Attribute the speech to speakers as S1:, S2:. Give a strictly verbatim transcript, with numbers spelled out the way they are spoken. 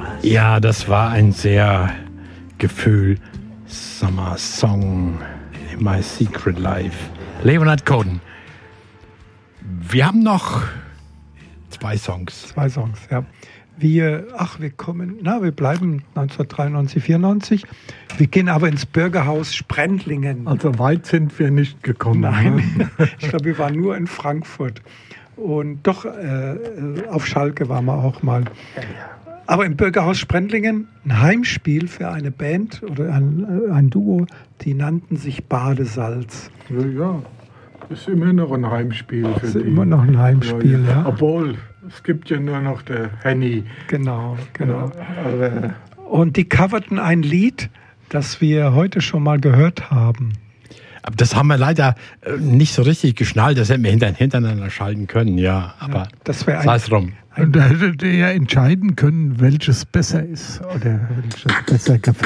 S1: Ja, das war ein sehr gefühlsamer Song in My Secret Life. Leonard Cohen. Wir haben noch zwei Songs.
S2: Zwei Songs, ja. Wir, ach, wir kommen, na, wir bleiben neunzehnhundertdreiundneunzig, vierundneunzig. Wir gehen aber ins Bürgerhaus Sprendlingen.
S3: Also weit sind wir nicht gekommen.
S2: Nein, ich glaube, wir waren nur in Frankfurt. Und doch, äh, auf Schalke waren wir auch mal. Aber im Bürgerhaus Sprendlingen ein Heimspiel für eine Band oder ein, ein Duo, die nannten sich Badesalz.
S3: Ja, ist immer noch ein Heimspiel für
S2: ist
S3: die.
S2: immer noch ein Heimspiel, ja. ja.
S3: Obwohl, es gibt ja nur noch der Henny.
S2: Genau, genau.
S3: Ja, aber
S2: und die coverten ein Lied, das wir heute schon mal gehört haben.
S1: Aber das haben wir leider nicht so richtig geschnallt, das hätten wir hintereinander schalten können, ja. Aber
S2: ja, das wäre
S1: sei es drum.
S3: Und da hättet ihr ja entscheiden können, welches besser ist oder welches besser gefällt.